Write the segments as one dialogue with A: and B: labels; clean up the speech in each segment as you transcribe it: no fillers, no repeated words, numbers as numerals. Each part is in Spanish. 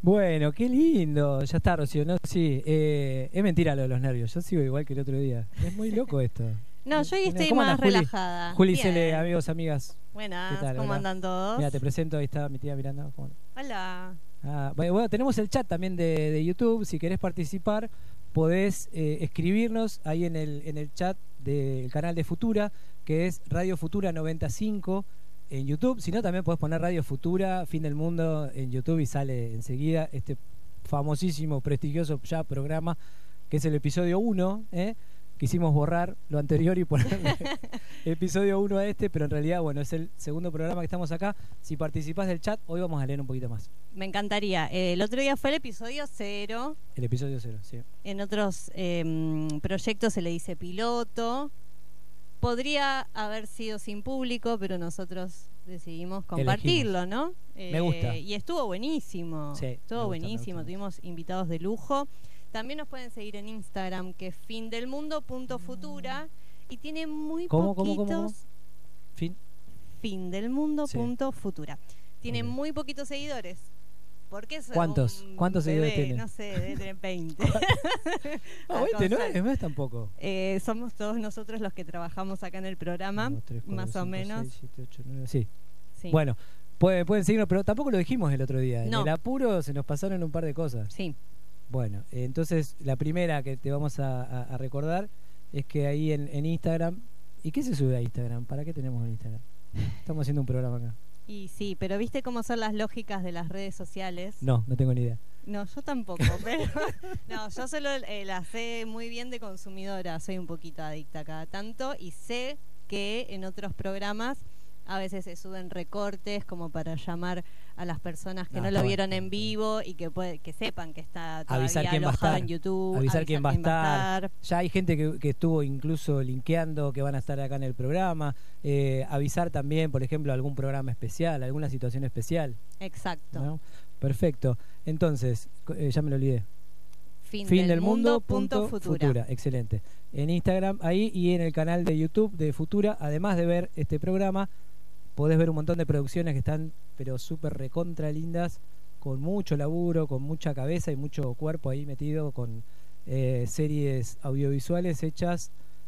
A: Bueno, qué lindo. Ya está, Rocío, ¿no? Sí, es mentira lo de los nervios. Yo sigo igual que el otro día. Es muy loco esto.
B: No, yo hoy estoy
A: ¿Cómo
B: más
A: andas, Juli?
B: relajada.
A: Juli
B: Bien.
A: Cele, amigos, amigas. ¿Qué
B: Buenas,
A: tal?
B: ¿cómo
A: Hola.
B: andan todos?
A: Mira, te presento, ahí está mi tía Miranda. ¿Cómo andas?
B: Hola.
A: Bueno, tenemos el chat también de YouTube. Si querés participar, podés escribirnos ahí en el chat del canal de Futura, que es Radio Futura 95 en YouTube. Si no, también podés poner Radio Futura, Fin del Mundo en YouTube y sale enseguida este famosísimo, prestigioso ya programa, que es el episodio 1, Quisimos borrar lo anterior y ponerle episodio 1 a este, pero en realidad, bueno, es el segundo programa que estamos acá. Si participás del chat, hoy vamos a leer un poquito más.
B: Me encantaría. El otro día fue el episodio 0.
A: El episodio 0, sí.
B: En otros proyectos se le dice piloto. Podría haber sido sin público, pero nosotros decidimos compartirlo,
A: Elegimos.
B: ¿no?
A: Me gusta.
B: Y estuvo buenísimo.
A: Sí,
B: estuvo buenísimo. Tuvimos invitados de lujo. También nos pueden seguir en Instagram, que es findelmundo.futura, y tiene muy poquitos...
A: ¿Cómo?
B: Findelmundo.futura. Tiene
A: Okay.
B: muy poquitos seguidores. ¿Por qué?
A: ¿Cuántos seguidores tiene?
B: No sé, debe tener 20.
A: No, 20 no es tampoco.
B: Somos todos nosotros los que trabajamos acá en el programa,
A: 1, 2, 3, 4,
B: más
A: 5,
B: o menos.
A: 6, 7, 8, 9, sí.
B: Sí.
A: Bueno, pueden seguirnos, pero tampoco lo dijimos el otro día.
B: No.
A: En el apuro se nos pasaron un par de cosas.
B: Sí.
A: Bueno, entonces la primera que te vamos a recordar es que ahí en Instagram... ¿Y qué se sube a Instagram? ¿Para qué tenemos un Instagram? Estamos haciendo un programa acá.
B: Y sí, pero ¿viste cómo son las lógicas de las redes sociales?
A: No tengo ni idea.
B: No, yo tampoco, pero no, yo solo las sé muy bien de consumidora, soy un poquito adicta cada tanto y sé que en otros programas a veces se suben recortes como para llamar a las personas que no lo vieron en vivo y que sepan que está todavía alojado en YouTube.
A: Avisar quién va a estar. Ya hay gente que estuvo incluso linkeando que van a estar acá en el programa. Avisar también, por ejemplo, algún programa especial, alguna situación especial.
B: Exacto.
A: ¿No? Perfecto. Entonces, ya me lo olvidé.
B: Findelmundo.futura.
A: Excelente. En Instagram ahí y en el canal de YouTube de Futura, además de ver este programa, podés ver un montón de producciones que están pero súper recontra lindas, con mucho laburo, con mucha cabeza y mucho cuerpo ahí metido, con series audiovisuales hechas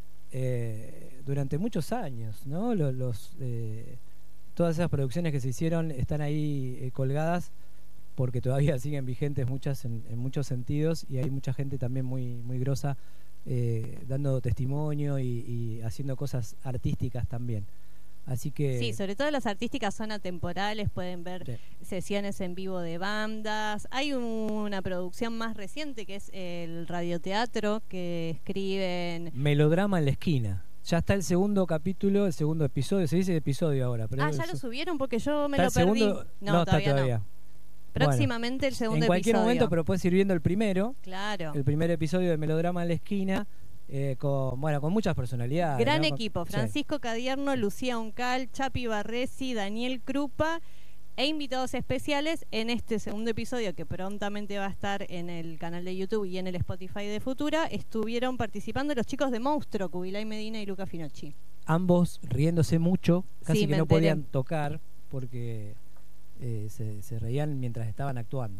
A: durante muchos años, ¿no? Todas esas producciones que se hicieron están ahí colgadas porque todavía siguen vigentes muchas en muchos sentidos y hay mucha gente también muy, muy grosa dando testimonio y haciendo cosas artísticas también. Así que
B: sí, sobre todo las artísticas son atemporales, pueden ver sesiones en vivo de bandas. Hay una producción más reciente que es el radioteatro que escriben
A: Melodrama en la esquina. Ya está el segundo capítulo, el segundo episodio, se dice episodio ahora. Pero
B: ya lo subieron porque yo me lo
A: perdí.
B: Segundo?
A: No, está todavía.
B: Próximamente
A: bueno,
B: el segundo episodio.
A: En cualquier momento, pero puedes ir viendo el primero.
B: Claro.
A: El primer episodio de Melodrama en la esquina. Con muchas personalidades.
B: Gran
A: ¿no?
B: equipo, Francisco Cadierno, Lucía Uncal, Chapi Barresi, Daniel Krupa e invitados especiales en este segundo episodio que prontamente va a estar en el canal de YouTube y en el Spotify de Futura. Estuvieron participando los chicos de Monstruo, Cubilay Medina y Luca Finocchi.
A: Ambos riéndose mucho, casi que no
B: enteré.
A: podían tocar porque se reían mientras estaban actuando.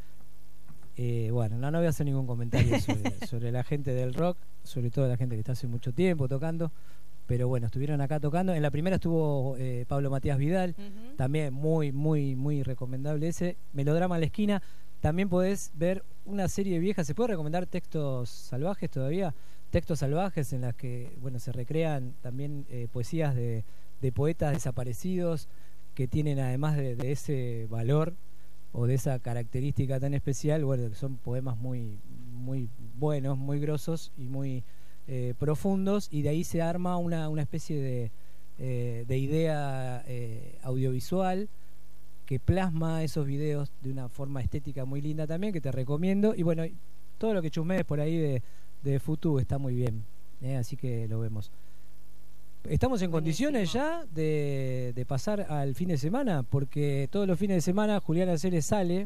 A: Bueno, no voy a hacer ningún comentario sobre la gente del rock, sobre todo la gente que está hace mucho tiempo tocando, pero bueno, estuvieron acá tocando. En la primera estuvo Pablo Matías Vidal, también muy, muy, muy recomendable ese. Melodrama en la esquina. También podés ver una serie vieja. ¿Se puede recomendar Textos Salvajes todavía? Textos Salvajes en las que se recrean también poesías de poetas desaparecidos que tienen además de ese valor o de esa característica tan especial, que son poemas muy, muy buenos, muy grosos y muy profundos, y de ahí se arma una especie de idea audiovisual que plasma esos videos de una forma estética muy linda también, que te recomiendo. Y todo lo que chusmees por ahí de Futu está muy bien, así que lo vemos. ¿Estamos en condiciones ya de pasar al fin de semana? Porque todos los fines de semana Juliana Ceres sale,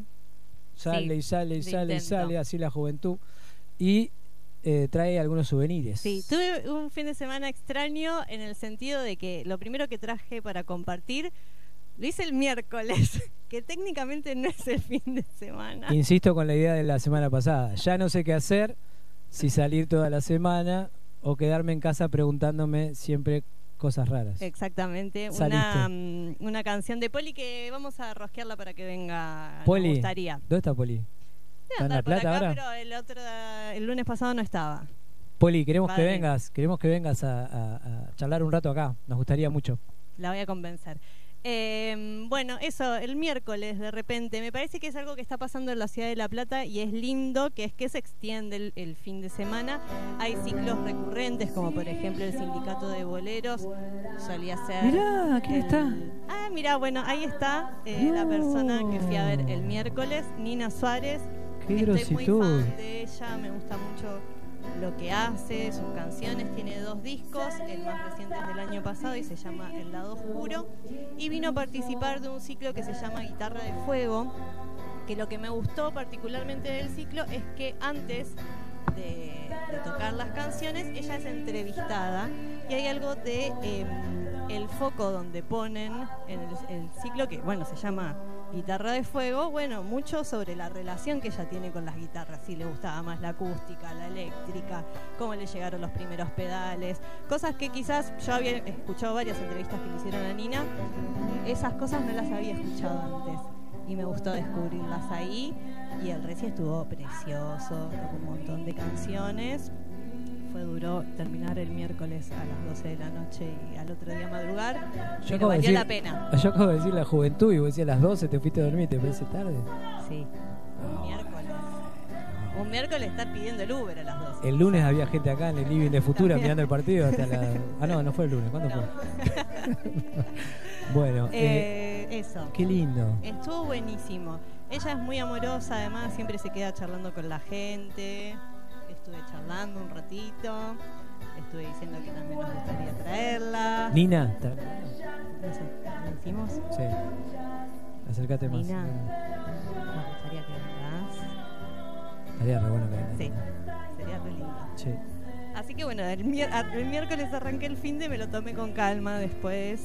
A: así la juventud, y trae algunos souvenirs.
B: Sí, tuve un fin de semana extraño en el sentido de que lo primero que traje para compartir Lo hice el miércoles, que técnicamente no es el fin de semana.
A: Insisto con la idea de la semana pasada. Ya no sé qué hacer, si salir toda la semana o quedarme en casa preguntándome siempre cosas raras.
B: Exactamente. Una canción de Poli que vamos a rosquearla para que venga.
A: Poli,
B: me gustaría.
A: ¿Dónde está Poli? ¿Está en La Plata ahora?
B: Pero el lunes pasado no estaba.
A: Poli, queremos que vengas a charlar un rato acá. Nos gustaría mucho.
B: La voy a convencer. Bueno, eso, el miércoles de repente, me parece que es algo que está pasando en la ciudad de La Plata y es lindo, que es que se extiende el fin de semana. Hay ciclos recurrentes, como por ejemplo el Sindicato de Boleros, solía ser...
A: Mirá, ¿quién está?
B: Ah, mirá, bueno, ahí está la persona que fui a ver el miércoles, Nina Suárez.
A: Qué
B: Estoy muy
A: grositud.
B: fan de ella, me gusta mucho lo que hace, sus canciones. Tiene 2 discos, el más reciente es del año pasado y se llama El Lado Oscuro, y vino a participar de un ciclo que se llama Guitarra de Fuego, que lo que me gustó particularmente del ciclo es que antes de tocar las canciones ella es entrevistada y hay algo de el foco donde ponen en el ciclo, que bueno, se llama Guitarra de Fuego, bueno, mucho sobre la relación que ella tiene con las guitarras, si le gustaba más la acústica, la eléctrica, cómo le llegaron los primeros pedales, cosas que quizás yo había escuchado varias entrevistas que le hicieron a Nina, esas cosas no las había escuchado antes y me gustó descubrirlas ahí, y el reci estuvo precioso, tocó un montón de canciones. Fue duro terminar el miércoles a las 12 de la noche y al otro día madrugar, pero valió la pena.
A: Yo acabo de decir la juventud y vos decías a las 12 te fuiste a dormir, ¿te parece tarde?
B: Sí, un miércoles estar pidiendo el Uber a las 12.
A: El lunes había gente acá en el living de Futura mirando el partido hasta la... Ah, no fue el lunes, ¿cuándo fue? Bueno,
B: eso.
A: Qué lindo.
B: Estuvo buenísimo. Ella es muy amorosa, además siempre se queda charlando con la gente. Estuve charlando un ratito, estuve diciendo que también nos gustaría traerla.
A: Nina,
B: ¿Lo decimos?
A: Sí. Acércate más.
B: Nina, nos gustaría que vengas.
A: Estaría re bueno que vengas.
B: Sí, sería re lindo.
A: Sí.
B: Así que bueno, el miércoles arranqué el finde, me lo tomé con calma después.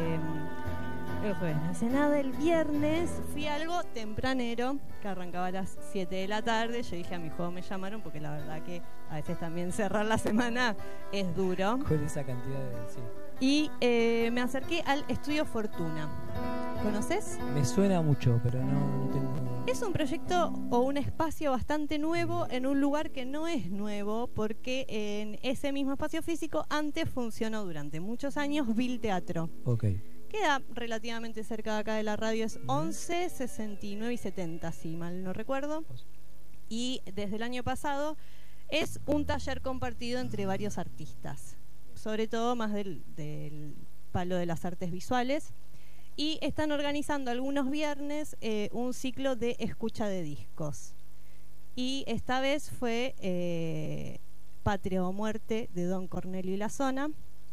B: El jueves no hice nada, el viernes fui a algo tempranero, que arrancaba a las 7 de la tarde. Yo dije, a mi juego me llamaron, porque la verdad que a veces también cerrar la semana es duro.
A: Con esa cantidad de... Sí.
B: Y me acerqué al Estudio Fortuna. ¿Conoces?
A: Me suena mucho, pero no tengo...
B: Es un proyecto o un espacio bastante nuevo en un lugar que no es nuevo, porque en ese mismo espacio físico antes funcionó durante muchos años Vil Teatro.
A: Ok.
B: Queda relativamente cerca de acá de la radio, es 11, 69 y 70, si mal no recuerdo. Y desde el año pasado es un taller compartido entre varios artistas, sobre todo más del palo de las artes visuales. Y están organizando algunos viernes un ciclo de escucha de discos. Y esta vez fue Patria o Muerte de Don Cornelio y la Zona.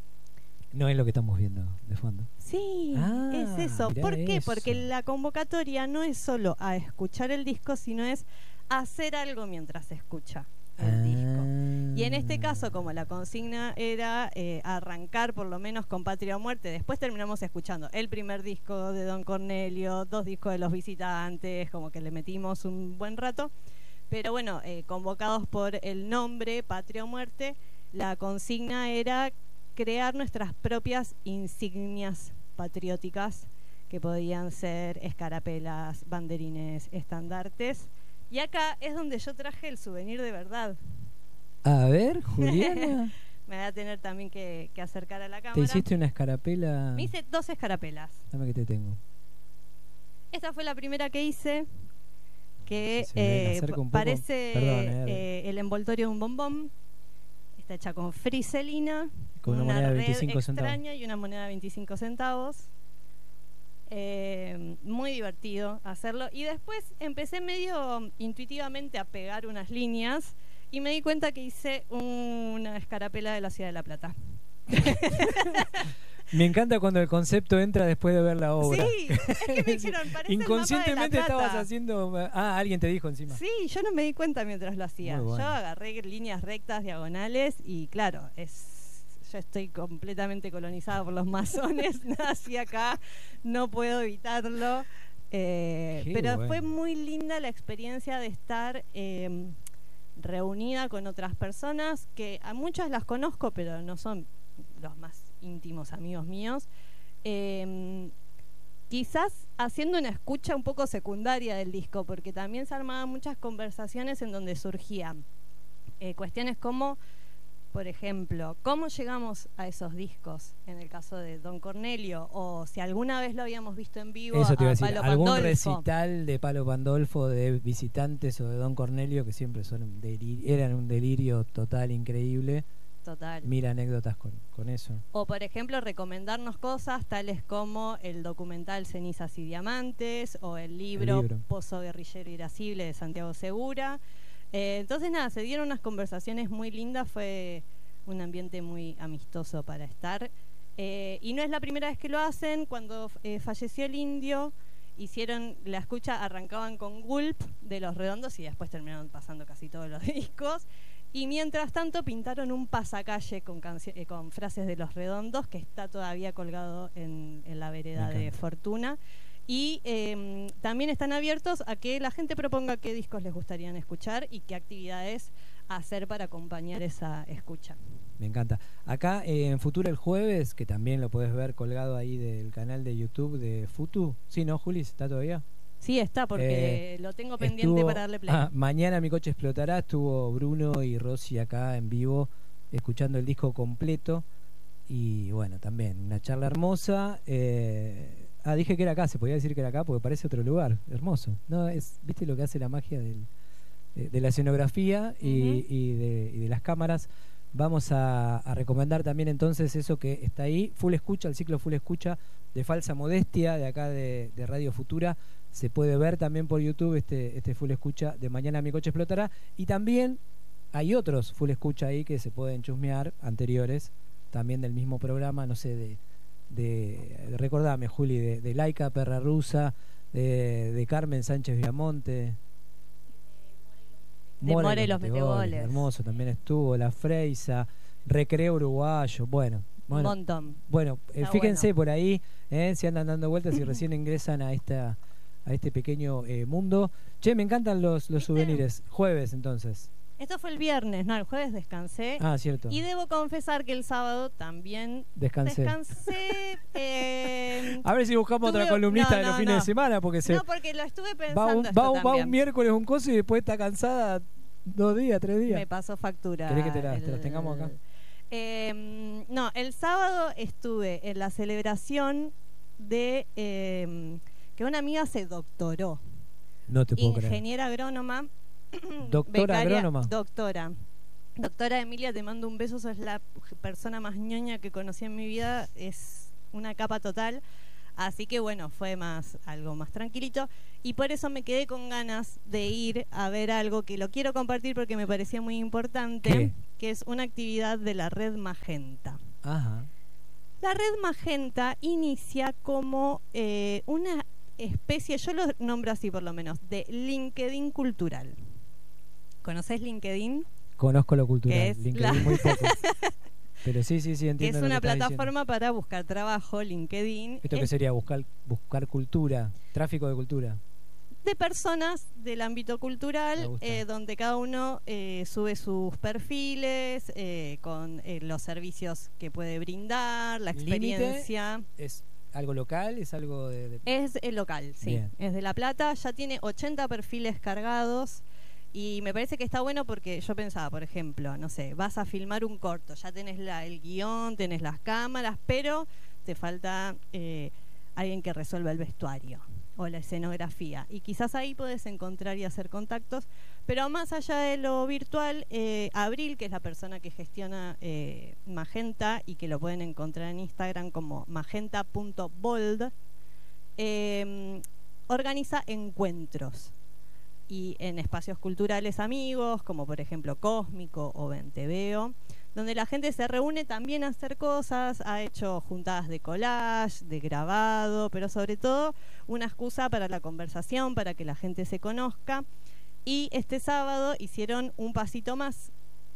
A: No es lo que estamos viendo de fondo.
B: Sí, es eso. ¿Por qué?
A: Eso.
B: Porque la convocatoria no es solo a escuchar el disco, sino es hacer algo mientras se escucha el disco. Y en este caso, como la consigna era arrancar por lo menos con Patria o Muerte, después terminamos escuchando el primer disco de Don Cornelio, 2 discos de Los Visitantes, como que le metimos un buen rato. Pero bueno, convocados por el nombre Patria o Muerte, la consigna era crear nuestras propias insignias patrióticas, que podían ser escarapelas, banderines, estandartes. Y acá es donde yo traje el souvenir de verdad.
A: A ver, Juliana.
B: Me voy a tener también que acercar a la cámara.
A: ¿Te hiciste una escarapela?
B: Me hice 2 escarapelas.
A: Dame que te tengo.
B: Esta fue la primera que hice, que
A: Si me acerco un poco.
B: parece
A: Perdón,
B: el envoltorio de un bombón. Está hecha con friselina,
A: con una moneda de 25
B: red
A: centavos.
B: extraña y una moneda de 25 centavos. Muy divertido hacerlo. Y después empecé medio intuitivamente a pegar unas líneas y me di cuenta que hice una escarapela de la ciudad de La Plata.
A: Me encanta cuando el concepto entra después de ver la obra.
B: Sí, es que me dijeron, parece
A: inconscientemente
B: el mapa de La Plata.
A: estabas haciendo... alguien te dijo encima.
B: Sí, yo no me di cuenta mientras lo hacía.
A: Muy bueno.
B: Yo agarré líneas rectas, diagonales y claro, yo estoy completamente colonizada por los masones, nací acá, no puedo evitarlo. Pero
A: bueno.
B: Fue muy linda la experiencia de estar reunida con otras personas que a muchas las conozco, pero no son los más íntimos amigos míos. Quizás haciendo una escucha un poco secundaria del disco, porque también se armaban muchas conversaciones en donde surgían cuestiones como, por ejemplo, ¿cómo llegamos a esos discos? En el caso de Don Cornelio, o si alguna vez lo habíamos visto en vivo.
A: Eso te iba a decir,
B: Palo
A: algún
B: Pandolfo.
A: recital de Palo Pandolfo, de Visitantes o de Don Cornelio, que siempre son eran un delirio total, increíble.
B: Total.
A: Mira anécdotas con eso.
B: O por ejemplo recomendarnos cosas tales como el documental Cenizas y Diamantes o el libro Pozo Guerrillero Irascible de Santiago Segura. Entonces nada, se dieron unas conversaciones muy lindas, fue un ambiente muy amistoso para estar. Y no es la primera vez que lo hacen. Cuando falleció el Indio, hicieron la escucha, arrancaban con Gulp de Los Redondos y después terminaron pasando casi todos los discos. Y mientras tanto pintaron un pasacalle con frases de Los Redondos que está todavía colgado en la vereda de Fortuna. Y también están abiertos a que la gente proponga qué discos les gustarían escuchar y qué actividades hacer para acompañar esa escucha.
A: Me encanta. Acá en Futuro el jueves, que también lo puedes ver colgado ahí del canal de YouTube de Futu. Sí, ¿no, Juli? ¿Está todavía?
B: Sí, está, porque lo tengo pendiente para darle play.
A: Mañana Mi Coche Explotará. Estuvo Bruno y Rosy acá en vivo escuchando el disco completo. Y bueno, también una charla hermosa. Dije que era acá, se podía decir que era acá porque parece otro lugar. Hermoso. No, ¿viste lo que hace la magia de la escenografía y de las cámaras? Vamos a recomendar también entonces eso que está ahí, Full Escucha, el ciclo Full Escucha de Falsa Modestia, de acá de Radio Futura. Se puede ver también por YouTube este Full Escucha de Mañana Mi Coche Explotará. Y también hay otros Full Escucha ahí que se pueden chusmear, anteriores, también del mismo programa, no sé, recordame, Juli, de Laika Perra Rusa, de Carmen Sánchez Viamonte,
B: de More y los Metegoles.
A: Hermoso, también estuvo La Freisa, Recreo Uruguayo, bueno,
B: un montón.
A: Bueno, fíjense por ahí, si andan dando vueltas y recién ingresan a este pequeño mundo. Che, me encantan los souvenirs. Jueves, entonces.
B: Esto fue el viernes, no, el jueves descansé.
A: Ah, cierto.
B: Y debo confesar que el sábado también
A: descansé.
B: A
A: ver si buscamos otra columnista de los fines de semana, porque
B: no, porque lo estuve pensando.
A: Va un miércoles un coso y después está cansada 2 días, 3 días.
B: Me pasó factura.
A: ¿Querés que te las tengamos acá?
B: No, el sábado estuve en la celebración de que una amiga se doctoró.
A: No te puedo creer.
B: Ingeniera agrónoma.
A: Doctora agrónoma.
B: Doctora Emilia, te mando un beso. Sos la persona más ñoña que conocí en mi vida. Es una capa total. Así que bueno, fue algo más tranquilito. Y por eso me quedé con ganas de ir a ver algo que lo quiero compartir porque me parecía muy importante.
A: ¿Qué?
B: Que es una actividad de la Red Magenta.
A: Ajá.
B: La Red Magenta inicia como una especie, yo lo nombro así por lo menos, de LinkedIn cultural. ¿Conocés LinkedIn?
A: Conozco lo cultural, LinkedIn muy poco. Pero sí, entiendo.
B: Es una plataforma para buscar trabajo, LinkedIn.
A: ¿Esto qué sería? Buscar cultura, tráfico de cultura.
B: De personas del ámbito cultural, donde cada uno sube sus perfiles con los servicios que puede brindar, la experiencia.
A: ¿Límite? ¿Es algo local? ¿Es algo de...?
B: Es local, sí. Bien. Es de La Plata, ya tiene 80 perfiles cargados. Y me parece que está bueno porque yo pensaba, por ejemplo, no sé, vas a filmar un corto, ya tenés el guión, tenés las cámaras, pero te falta alguien que resuelva el vestuario o la escenografía. Y quizás ahí podés encontrar y hacer contactos. Pero más allá de lo virtual, Abril, que es la persona que gestiona Magenta y que lo pueden encontrar en Instagram como magenta.bold, organiza encuentros. Y en espacios culturales amigos, como por ejemplo Cósmico o Venteveo, donde la gente se reúne también a hacer cosas, ha hecho juntadas de collage, de grabado, pero sobre todo una excusa para la conversación, para que la gente se conozca. Y este sábado hicieron un pasito más,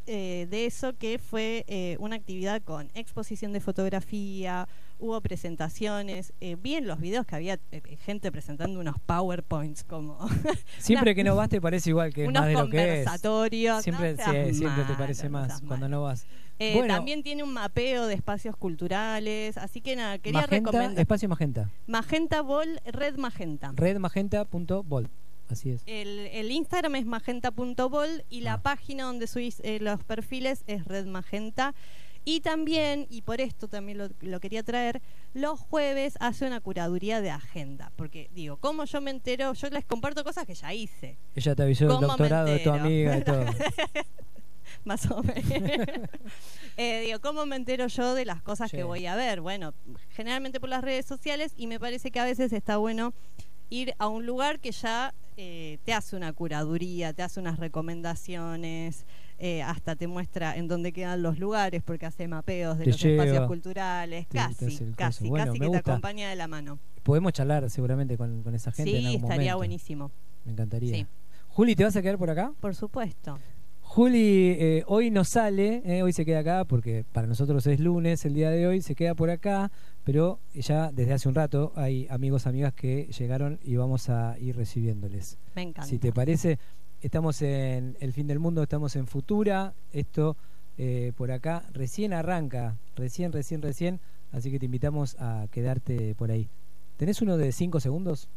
B: de eso, que fue una actividad con exposición de fotografía, hubo presentaciones, vi en los videos que había gente presentando unos PowerPoints como...
A: Siempre que no vas te parece igual que es más de lo que es.
B: Conversatorios.
A: Siempre, siempre te parece más cuando no vas.
B: Bueno, también tiene un mapeo de espacios culturales, así que nada, quería recomendar...
A: Espacio Magenta.
B: Magenta Ball, Red Magenta.
A: Redmagenta.ball. Así es.
B: El Instagram es magenta.bol y la página donde subís los perfiles es Red Magenta. Y también, y por esto también lo quería traer, los jueves hace una curaduría de agenda. Porque digo, ¿cómo yo me entero? Yo les comparto cosas que ya hice.
A: Ella te avisó del doctorado de tu amiga y todo.
B: Más o menos. Digo, ¿cómo me entero yo de las cosas que voy a ver? Bueno, generalmente por las redes sociales, y me parece que a veces está bueno ir a un lugar que ya te hace una curaduría, te hace unas recomendaciones, hasta te muestra en dónde quedan los lugares, porque hace mapeos de los espacios culturales, casi
A: bueno,
B: que te acompaña de la mano.
A: Podemos charlar seguramente con esa gente en algún momento. Sí,
B: estaría buenísimo.
A: Me encantaría.
B: Sí.
A: Juli, ¿te vas a quedar por acá?
B: Por supuesto.
A: Juli hoy no sale, hoy se queda acá porque para nosotros es lunes, el día de hoy, se queda por acá, pero ya desde hace un rato hay amigos, amigas que llegaron y vamos a ir recibiéndoles.
B: Me encanta.
A: Si te parece, estamos en El Fin del Mundo, estamos en Futura, esto por acá recién arranca, recién, así que te invitamos a quedarte por ahí. ¿Tenés uno de 5 segundos?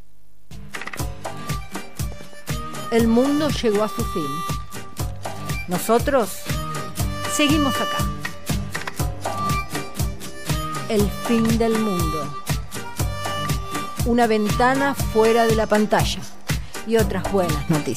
C: El mundo llegó a su fin. Nosotros seguimos acá. El fin del mundo. Una ventana fuera de la pantalla y otras buenas noticias.